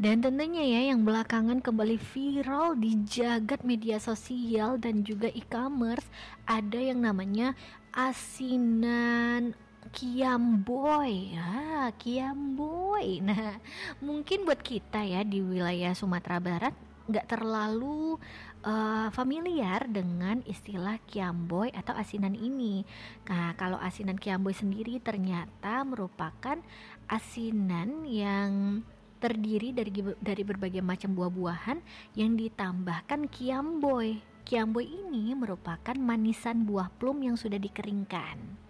Dan tentunya ya yang belakangan kembali viral di jagat media sosial dan juga e-commerce, ada yang namanya asinan Kiamboy. Kiamboy. Nah, mungkin buat kita ya di wilayah Sumatera Barat nggak terlalu familiar dengan istilah Kiamboy atau asinan ini. Nah, kalau asinan Kiamboy sendiri ternyata merupakan asinan yang terdiri dari berbagai macam buah-buahan yang ditambahkan kiamboy. Kiamboy ini merupakan manisan buah plum yang sudah dikeringkan.